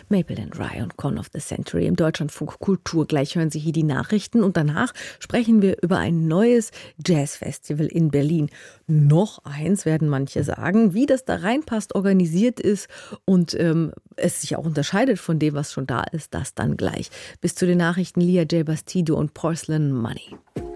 Maple & Rye und Con of the Century im Deutschlandfunk Kultur. Gleich hören Sie hier die Nachrichten und danach sprechen wir über ein neues Jazzfestival in Berlin. Noch eins, werden manche sagen. Wie das da reinpasst, organisiert ist und es sich auch unterscheidet von dem, was schon da ist, das dann gleich. Bis zu den Nachrichten Lia J. Bastido und Porcelain Money.